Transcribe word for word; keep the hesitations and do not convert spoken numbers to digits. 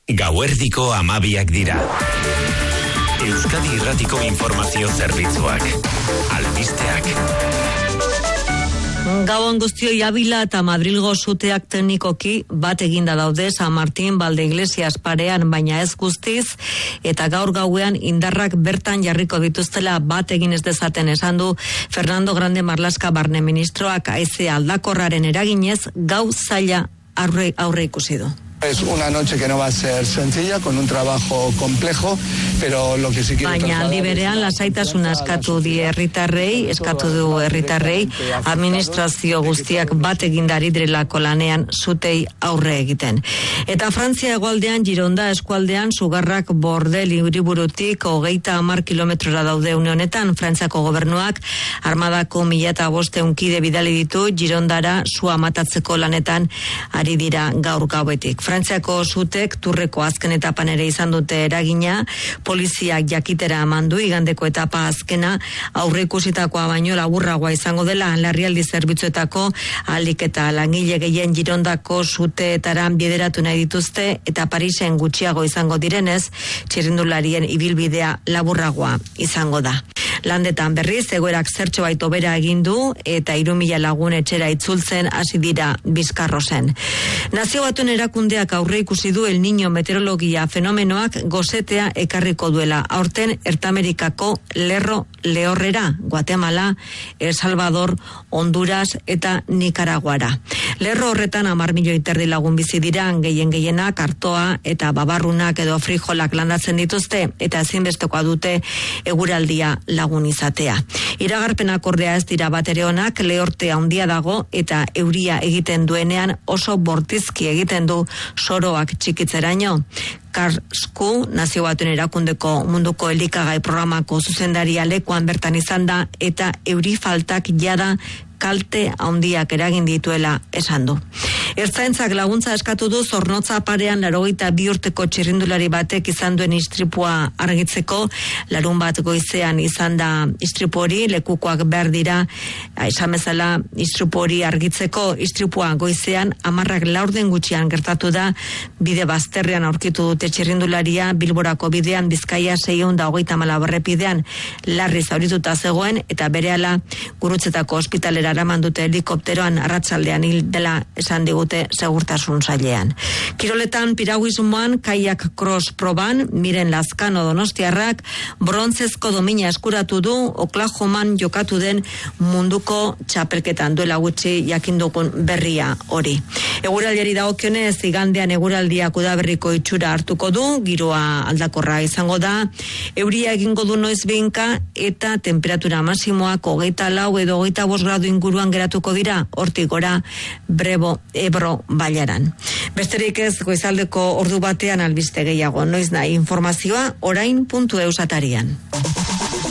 Gauerdiko amabiak dira. Euskadi Irratiko Informazio Zerbitzuak. Albisteak. Gabon guztioi, Abila eta Madrilgo suteak teknikoki bat eginda daude San Martin Valdeiglesias parean, baina ez guztiz, eta gaur gauean indarrak bertan jarriko dituztela bat egin ez dezaten esan du Fernando Grande Marlaska barne ministroak. Haize aldakorraren eraginez gau zaila aurre, aurre ikusi du. Es una noche que no va a ser sencilla, con un trabajo complejo, pero lo que sí quiero Baina aldi berean lasaitasuna eskatu die herritarrei, eskatu du herritarrei, administrazio guztiak bat egindari direlako lanean zutei aurre egiten. Eta Frantzia hegoaldean, Gironda eskualdean, sugarrak Bordel hiriburutik hogeita hamar kilometrora daude une honetan. Frantziako gobernuak armadako mila eta bosteun kide bidali ditu Girondara sua matatzeko lanetan ari dira gaur gauetik. Frantziako sutek turreko azken etapan ere izan dute eragina, poliziak jakitera emandu igandeko etapa azkena aurreikusitakoa baino laburragoa izango dela. Larrialdi zerbitzuetako ahalik eta langile gehien Girondako suteetara bideratu nahi dituzte eta Parisen gutxiago izango direnez, txirrindularien ibilbidea laburragoa izango da. Landetan berriz egoerak zertxo baito bera egin du eta hiru mila lagun etxera itzultzen hasi dira Bizkarrosen. Nazio Batuen erakundeak aurre ikusi du El Niño meteorologia fenomenoak gosetea ekarriko duela. Aurten Ertamerikako lerro lehorrera, Guatemala, El Salvador, Honduras eta Nikaraguara. Lerro horretan hamar milioi terdi lagun bizi dira, gehien gehienak artoa eta babarrunak edo frijolak landatzen dituzte eta ezinbestekoa dute eguraldia lagun izatea. Iragarpenak ordea ez dira bat ere onak, lehorte handia dago eta euria egiten duenean oso bortizki egiten du soroak txikitzeraino. Karsku, Nazio Batuen erakundeko munduko elikagai programako zuzendaria lekuan bertan izan da eta euri faltak jada kalte handiak eragin dituela esan du. Ertzaintzak laguntza eskatu du Zornotza parean laurogeita bi urteko txirrindulari batek izan duen istripua argitzeko. Larun bat goizean izan da istripu hori, lekukoak behar dira esan bezala istripu hori argitzeko. Istripua goizean hamarrak laurden gutxian gertatu da, bide bazterrean aurkitu dute txirrindularia, Bilborako bidean Bizkaia seiehun eta hogeita hamalau errepidean larri zaurituta zegoen eta berehala Gurutzetako ospitalera eraman dute helikopteroan arratsaldean hil dela esan digute segurtasun sailean. Kiroletan piraguismoan kaiak cross proban Miren Lazkano donostiarrak brontzezko domina eskuratu du Oklahoman jokatu den munduko txapelketan, duela gutxi jakindugun berria hori. Eguraldiari dagokionez, igandean eguraldiak udaberriko itxura hartuko du, giroa aldakorra izango da, euria egingo du noizbehinka eta temperatura maximoak hogeita lau edo hogeita bost gradu inguruan geratuko dira, hortik gora Brebo, Ebro, Bailaran. Besterik ez, goizaldeko ordu batean albiste gehiago, noiz nahi informazioa orain puntu eus atarian.